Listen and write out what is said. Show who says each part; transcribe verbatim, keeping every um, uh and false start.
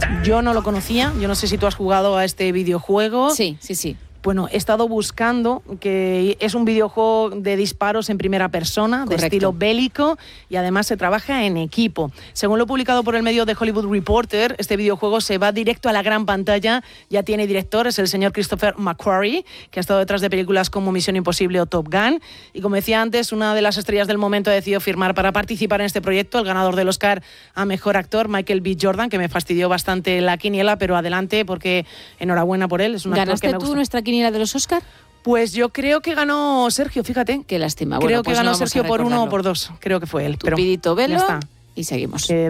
Speaker 1: Yo no lo conocía, yo no sé si tú has jugado a este videojuego.
Speaker 2: Sí, sí, sí.
Speaker 1: Bueno, he estado buscando, que es un videojuego de disparos en primera persona,
Speaker 2: Correcto.
Speaker 1: de estilo bélico, y además se trabaja en equipo. Según lo publicado por el medio de Hollywood Reporter, este videojuego se va directo a la gran pantalla, ya tiene director, es el señor Christopher McQuarrie, que ha estado detrás de películas como Misión Imposible o Top Gun, y como decía antes, una de las estrellas del momento ha decidido firmar para participar en este proyecto, el ganador del Oscar a Mejor Actor, Michael B. Jordan, que me fastidió bastante la quiniela, pero adelante, porque enhorabuena por él, es un actor
Speaker 2: ¿Ganaste
Speaker 1: que me
Speaker 2: tú
Speaker 1: gusta.
Speaker 2: nuestra quiniela de los Oscar?
Speaker 1: Pues yo creo que ganó Sergio, fíjate.
Speaker 2: Qué lástima.
Speaker 1: Creo
Speaker 2: Bueno,
Speaker 1: que
Speaker 2: pues
Speaker 1: ganó
Speaker 2: no vamos a
Speaker 1: Sergio por uno o
Speaker 2: recordarlo.
Speaker 1: por dos. Creo que fue él.
Speaker 2: Tupidito
Speaker 1: pero
Speaker 2: velo
Speaker 1: ya está.
Speaker 2: y seguimos.
Speaker 1: Eh,